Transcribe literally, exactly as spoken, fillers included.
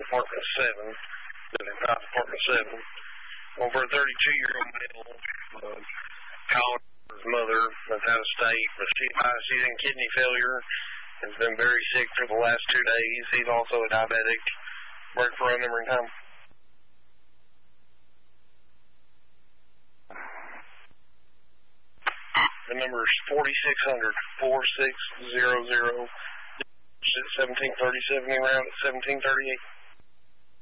Department seven, living in Fire Department seven. Over a thirty-two-year-old male, uh, calling his mother that's out of state, but she, uh, she's in kidney failure, has been very sick for the last two days. He's also a diabetic. Work for a number in time. The number is forty-six hundred, forty-six hundred, seventeen thirty-seven, around at seventeen thirty-eight.